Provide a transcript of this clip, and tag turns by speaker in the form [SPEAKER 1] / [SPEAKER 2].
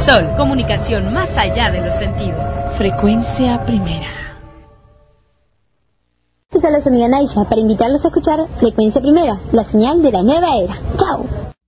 [SPEAKER 1] Sol, comunicación más allá de los sentidos.
[SPEAKER 2] Frecuencia Primera.
[SPEAKER 3] Es a la amiga Naisha para invitarlos a escuchar Frecuencia Primera, la señal de la nueva era. ¡Chao!